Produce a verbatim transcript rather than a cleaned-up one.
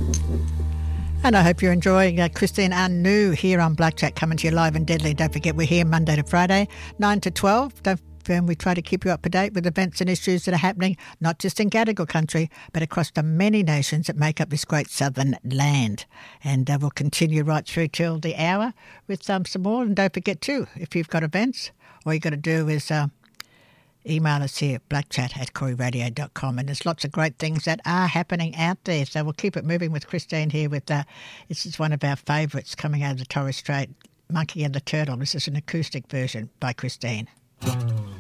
And I hope you're enjoying uh, Christine Anu here on Blackjack, coming to you live and deadly. Don't forget, we're here Monday to Friday, nine to twelve. Don't And we try to keep you up to date with events and issues that are happening, not just in Gadigal country, but across the many nations that make up this great southern land. And uh, we'll continue right through till the hour with um, some more. And don't forget too, if you've got events, all you've got to do is uh, email us here at blackchat at corey radio dot com. And there's lots of great things that are happening out there. So we'll keep it moving with Christine here with, uh, this is one of our favourites coming out of the Torres Strait, Monkey and the Turtle. This is an acoustic version by Christine.